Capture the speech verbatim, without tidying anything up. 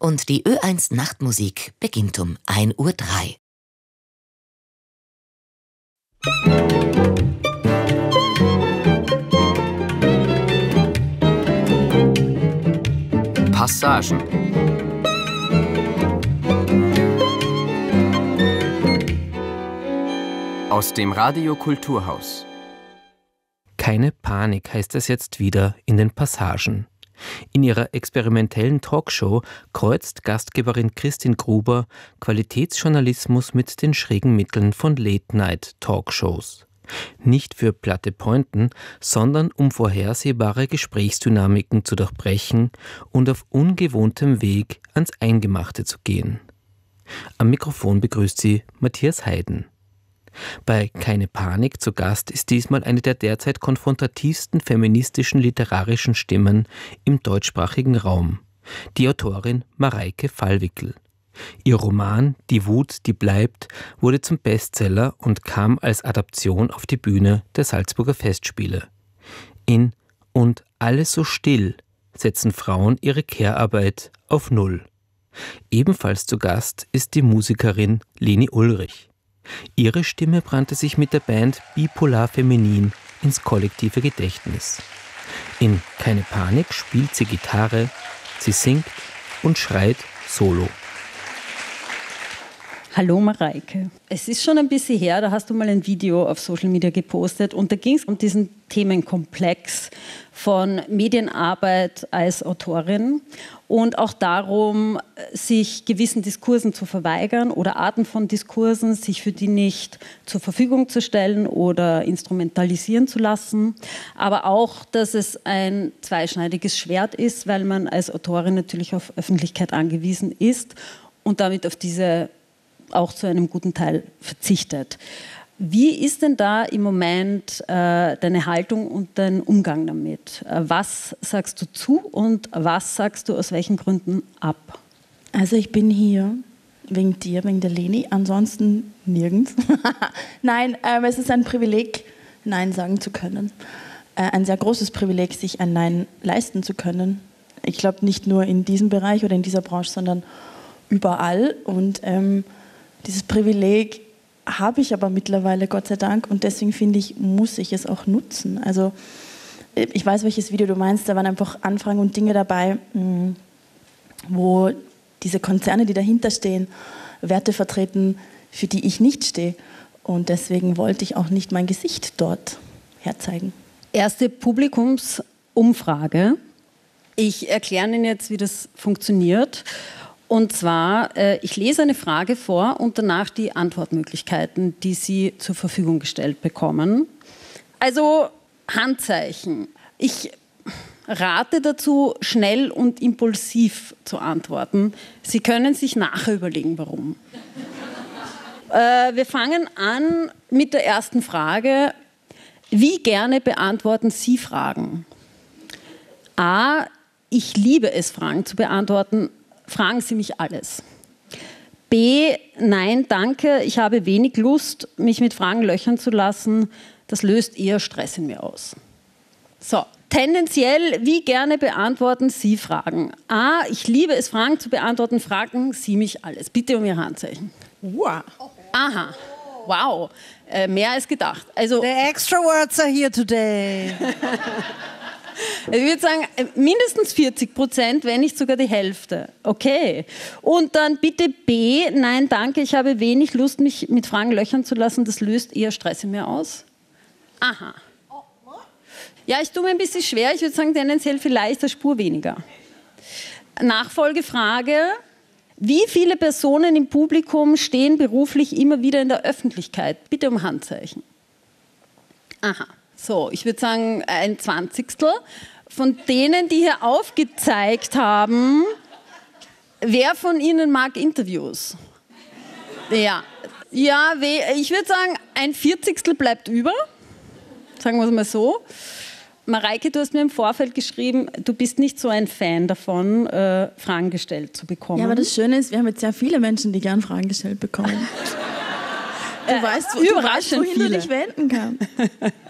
und die Ö eins Nachtmusik beginnt um ein Uhr drei. Passagen. Aus dem Radio Kulturhaus. Keine Panik heißt es jetzt wieder in den Passagen. In ihrer experimentellen Talkshow kreuzt Gastgeberin Christin Gruber Qualitätsjournalismus mit den schrägen Mitteln von Late-Night-Talkshows. Nicht für platte Pointen, sondern um vorhersehbare Gesprächsdynamiken zu durchbrechen und auf ungewohntem Weg ans Eingemachte zu gehen. Am Mikrofon begrüßt sie Matthias Heiden. Bei Keine Panik zu Gast ist diesmal eine der derzeit konfrontativsten feministischen literarischen Stimmen im deutschsprachigen Raum, die Autorin Mareike Fallwickel. Ihr Roman »Die Wut, die bleibt« wurde zum Bestseller und kam als Adaption auf die Bühne der Salzburger Festspiele. In »Und alles so still« setzen Frauen ihre Care-Arbeit auf Null. Ebenfalls zu Gast ist die Musikerin Leni Ulrich. Ihre Stimme brannte sich mit der Band Bipolar Feminin ins kollektive Gedächtnis. In Keine Panik spielt sie Gitarre, sie singt und schreit solo. Hallo Mareike. Es ist schon ein bisschen her, da hast du mal ein Video auf Social Media gepostet und da ging es um diesen Themenkomplex von Medienarbeit als Autorin und auch darum, sich gewissen Diskursen zu verweigern oder Arten von Diskursen, sich für die nicht zur Verfügung zu stellen oder instrumentalisieren zu lassen. Aber auch, dass es ein zweischneidiges Schwert ist, weil man als Autorin natürlich auf Öffentlichkeit angewiesen ist und damit auf diese auch zu einem guten Teil verzichtet. Wie ist denn da im Moment äh, deine Haltung und dein Umgang damit? Äh, was sagst du zu und was sagst du aus welchen Gründen ab? Also ich bin hier wegen dir, wegen der Leni, ansonsten nirgends. Nein, äh, es ist ein Privileg, Nein sagen zu können. Äh, ein sehr großes Privileg, sich ein Nein leisten zu können. Ich glaube nicht nur in diesem Bereich oder in dieser Branche, sondern überall. Und ähm, dieses Privileg habe ich aber mittlerweile, Gott sei Dank, und deswegen finde ich, muss ich es auch nutzen. Also ich weiß, welches Video du meinst, da waren einfach Anfragen und Dinge dabei, wo diese Konzerne, die dahinter stehen, Werte vertreten, für die ich nicht stehe. Und deswegen wollte ich auch nicht mein Gesicht dort herzeigen. Erste Publikumsumfrage. Ich erkläre Ihnen jetzt, wie das funktioniert. Und zwar, äh, ich lese eine Frage vor und danach die Antwortmöglichkeiten, die Sie zur Verfügung gestellt bekommen. Also Handzeichen. Ich rate dazu, schnell und impulsiv zu antworten. Sie können sich nachher überlegen, warum. äh, wir fangen an mit der ersten Frage. Wie gerne beantworten Sie Fragen? A. Ich liebe es, Fragen zu beantworten. Fragen Sie mich alles. B. Nein, danke, ich habe wenig Lust, mich mit Fragen löchern zu lassen. Das löst eher Stress in mir aus. So, tendenziell, wie gerne beantworten Sie Fragen? A. Ich liebe es, Fragen zu beantworten. Fragen Sie mich alles. Bitte um Ihr Handzeichen. Wow. Aha. Wow. Äh, mehr als gedacht. Also, The extra words are here today. Ich würde sagen, mindestens vierzig Prozent, wenn nicht sogar die Hälfte. Okay. Und dann bitte B. Nein, danke, ich habe wenig Lust, mich mit Fragen löchern zu lassen. Das löst eher Stress in mir aus. Aha. Ja, ich tue mir ein bisschen schwer. Ich würde sagen, tendenziell vielleicht eine Spur weniger. Nachfolgefrage. Wie viele Personen im Publikum stehen beruflich immer wieder in der Öffentlichkeit? Bitte um Handzeichen. Aha. So, ich würde sagen, ein Zwanzigstel. Von denen, die hier aufgezeigt haben, wer von Ihnen mag Interviews? Ja, ja ich würde sagen, ein Vierzigstel bleibt über. Sagen wir es mal so. Mareike, du hast mir im Vorfeld geschrieben, du bist nicht so ein Fan davon, äh, Fragen gestellt zu bekommen. Ja, aber das Schöne ist, wir haben jetzt sehr viele Menschen, die gern Fragen gestellt bekommen. Du äh, weißt, du weißt, wohin viele. du dich wenden kannst.